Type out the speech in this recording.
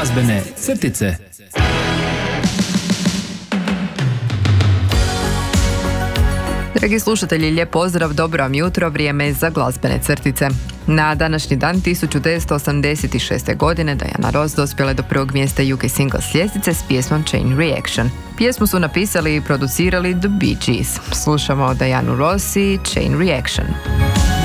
Glazbene crtice. Dragi slušatelji, lijep pozdrav, dobro vam jutro, vrijeme je za glazbene crtice. Na današnji dan 1986. godine Diana Ross dospjela je do prvog mjesta UK Singles ljestvice s pjesmom Chain Reaction. Pjesmu su napisali i producirali The Bee Gees. Slušamo Dianu Ross i Chain Reaction.